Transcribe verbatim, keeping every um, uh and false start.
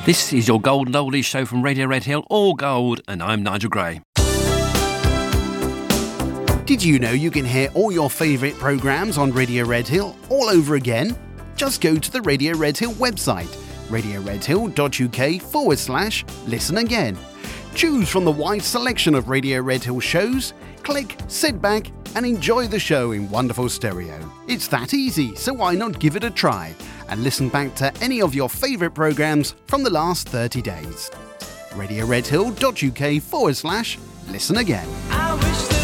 This is your Golden Oldies show from Radio Red Hill, all gold, and I'm Nigel Gray. Did you know you can hear all your favourite programmes on Radio Red Hill all over again? Just go to the Radio Red Hill website, radioredhill.uk forward slash listen again. Choose from the wide selection of Radio Red Hill shows, click, sit back and enjoy the show in wonderful stereo. It's that easy, so why not give it a try and listen back to any of your favourite programmes from the last thirty days. radioredhill.uk forward slash listen again.